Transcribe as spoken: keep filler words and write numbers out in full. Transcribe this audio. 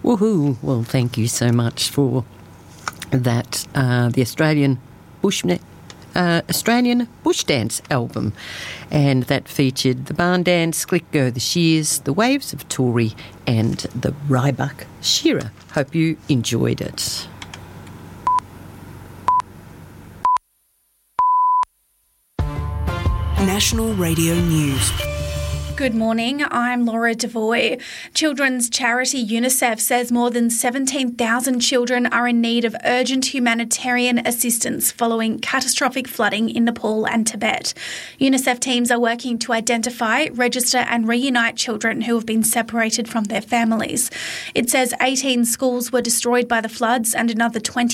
Woohoo! Well, thank you so much for that. Uh, the Australian Bushnet. Uh, Australian Bush Dance album, and that featured the Barn Dance, Glick Go the Shears, the Waves of Tory and the Rybuck Shearer. Hope you enjoyed it. National Radio News. Good morning, I'm Laura Devoy. Children's charity UNICEF says more than seventeen thousand children are in need of urgent humanitarian assistance following catastrophic flooding in Nepal and Tibet. UNICEF teams are working to identify, register and reunite children who have been separated from their families. It says eighteen schools were destroyed by the floods and another twenty